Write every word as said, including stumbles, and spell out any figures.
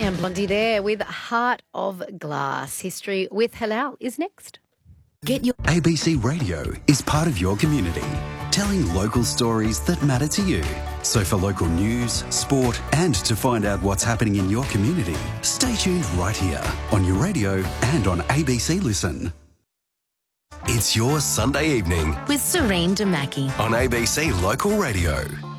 and Blondie there with Heart of Glass. History with Halal is next. Get your A B C Radio is part of your community, telling local stories that matter to you. So for local news, sport, and to find out what's happening in your community, stay tuned right here on your radio and on A B C Listen. It's your Sunday evening with Serene Damaki on A B C Local Radio.